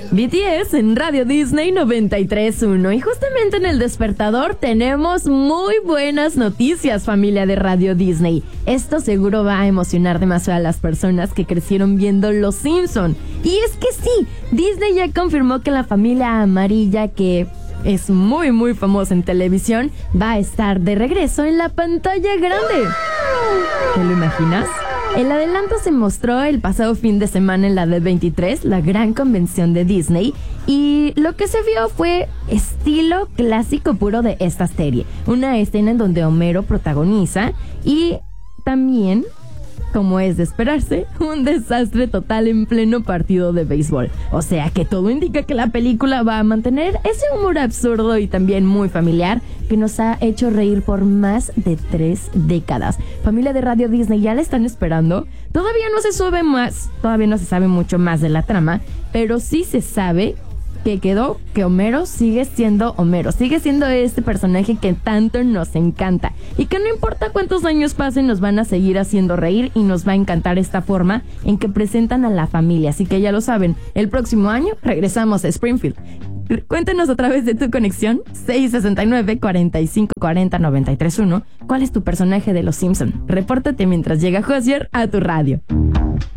BTS en Radio Disney 93.1. Y justamente en el despertador tenemos muy buenas noticias, familia de Radio Disney. Esto seguro va a emocionar demasiado a las personas que crecieron viendo Los Simpson. Y es que sí, Disney ya confirmó que la familia amarilla, que es muy muy famosa en televisión, va a estar de regreso en la pantalla grande. ¿Te lo imaginas? El adelanto se mostró el pasado fin de semana en la D23, la gran convención de Disney, y lo que se vio fue estilo clásico puro de esta serie. Una escena en donde Homero protagoniza y también, como es de esperarse, un desastre total en pleno partido de béisbol. O sea que todo indica que la película va a mantener ese humor absurdo y también muy familiar que nos ha hecho reír por más de 3 décadas. Familia de Radio Disney, ¿ya la están esperando? Todavía no se sabe más, todavía no se sabe mucho más de la trama, pero sí se sabe que Homero sigue siendo Homero, sigue siendo este personaje que tanto nos encanta y que no importa cuántos años pasen, nos van a seguir haciendo reír y nos va a encantar esta forma en que presentan a la familia. Así que ya lo saben, el próximo año regresamos a Springfield. Cuéntanos a través de tu conexión 669-4540-931 cuál es tu personaje de Los Simpson. Repórtate mientras llega Josier a tu radio.